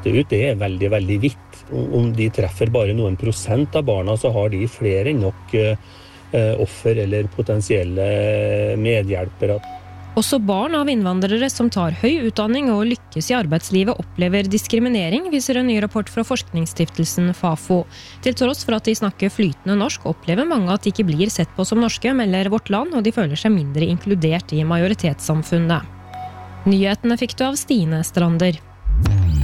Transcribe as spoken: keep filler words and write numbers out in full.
teste ut, det er veldig, veldig vidt. Om de treffer bare noen prosent av barna, så har de flere enn nok offer eller potensielle medhjelpere. Også barn av innvandrere som tar høy utdanning og lykkes i arbeidslivet opplever diskriminering, viser en ny rapport fra forskningsstiftelsen Fafo. Til tross for at de snakker flytende norsk, opplever mange at de ikke blir sett på som norske, melder Vårt Land, og de føler seg mindre inkludert i majoritetssamfunnet. Nyhetene fikk du av Stine Strander.